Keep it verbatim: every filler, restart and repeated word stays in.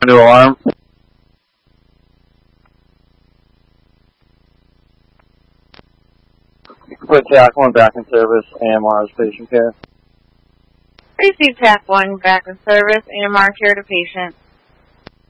New alarm. Put T A C one back in service, A M R's patient care. Receive T A C one back in service, A M R care to patient.